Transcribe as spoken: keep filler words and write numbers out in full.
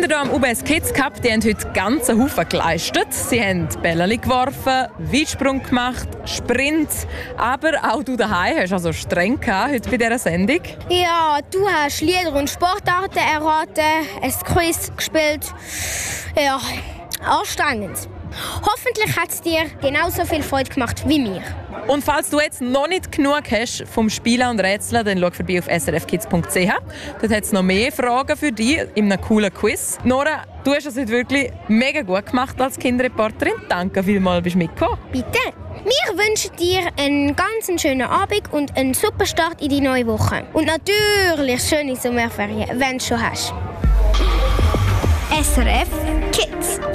Kinder hier am U B S Kids Cup die haben heute ganz einen Haufen geleistet. Sie haben Bälle geworfen, Weitsprung gemacht, Sprint. Aber auch du daheim hast also streng gehabt heute bei dieser Sendung. Ja, du hast Lieder und Sportarten erraten, ein Quiz gespielt. Ja, anstrengend. Hoffentlich hat es dir genauso viel Freude gemacht wie mir. Und falls du jetzt noch nicht genug hast vom Spielen und Rätseln, dann schau vorbei auf s r f kids punkt c h. Dort hat es noch mehr Fragen für dich in einem coolen Quiz. Nora, du hast es heute wirklich mega gut gemacht als Kinderreporterin. Danke vielmals, bist du mitgekommen. Bitte. Wir wünschen dir einen ganz schönen Abend und einen super Start in die neue Woche. Und natürlich schöne Sommerferien, wenn du schon hast. S R F Kids.